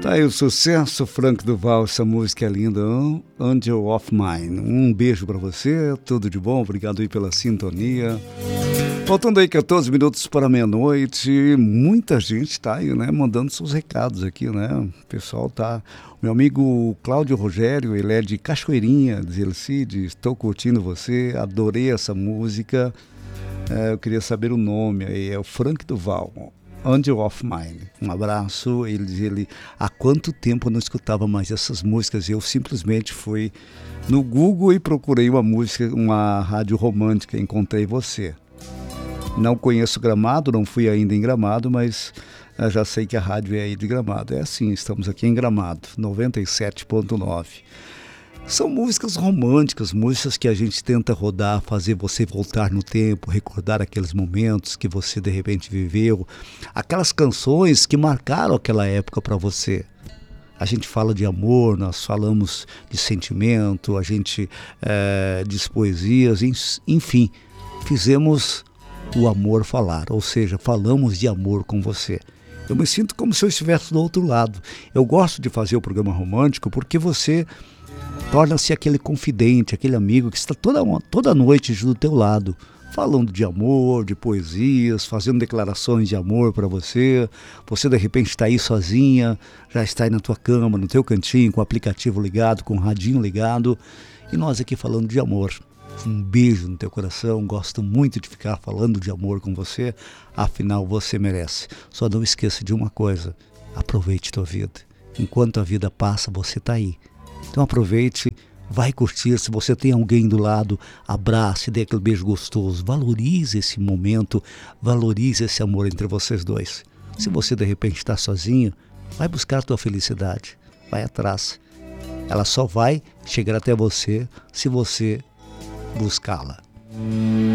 Tá aí o sucesso, Frank Duval, essa música é linda, Angel of Mine. Um beijo pra você, tudo de bom, obrigado aí pela sintonia. Faltando aí 14 minutos para meia-noite, muita gente tá aí, né, mandando seus recados aqui, né, o pessoal tá... Meu amigo Cláudio Rogério, ele é de Cachoeirinha, diz ele, Cid, estou curtindo você, adorei essa música, eu queria saber o nome aí, é o Frank Duval, Angel of Mine. Um abraço. Ele diz, há quanto tempo eu não escutava mais essas músicas? Eu simplesmente fui no Google e procurei uma música, uma rádio romântica, encontrei você. Não conheço Gramado, não fui ainda em Gramado, mas já sei que a rádio é aí de Gramado. É assim, estamos aqui em Gramado, 97.9. São músicas românticas, músicas que a gente tenta rodar, fazer você voltar no tempo, recordar aqueles momentos que você de repente viveu, aquelas canções que marcaram aquela época para você. A gente fala de amor, nós falamos de sentimento, a gente diz poesias, enfim, fizemos o amor falar, ou seja, falamos de amor com você. Eu me sinto como se eu estivesse do outro lado. Eu gosto de fazer o programa romântico porque você torna-se aquele confidente, aquele amigo que está toda noite do teu lado, falando de amor, de poesias, fazendo declarações de amor para você. Você de repente está aí sozinha, já está aí na tua cama, no teu cantinho, com o aplicativo ligado, com o radinho ligado, e nós aqui falando de amor. Um beijo no teu coração, gosto muito de ficar falando de amor com você, afinal você merece. Só não esqueça de uma coisa, aproveite tua vida. Enquanto a vida passa, você está aí. Então aproveite, vai curtir, se você tem alguém do lado, abrace, dê aquele beijo gostoso, valorize esse momento, valorize esse amor entre vocês dois. Se você de repente está sozinho, vai buscar a tua felicidade, vai atrás. Ela só vai chegar até você se você buscá-la.